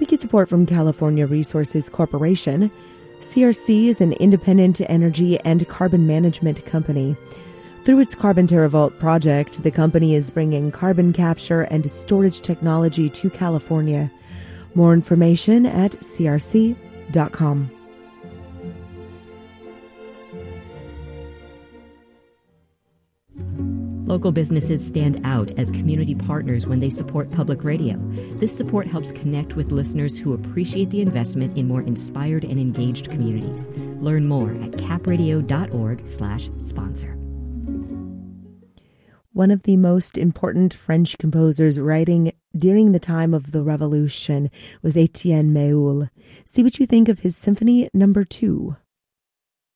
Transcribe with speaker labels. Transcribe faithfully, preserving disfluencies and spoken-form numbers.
Speaker 1: We get support from California Resources Corporation. C R C is an independent energy and carbon management company. Through its Carbon TerraVault project, the company is bringing carbon capture and storage technology to California. More information at c r c dot com.
Speaker 2: Local businesses stand out as community partners when they support public radio. This support helps connect with listeners who appreciate the investment in more inspired and engaged communities. Learn more at capradio.org slash sponsor.
Speaker 1: One of the most important French composers writing during the time of the Revolution was Etienne Méhul. See what you think of his Symphony Number Two.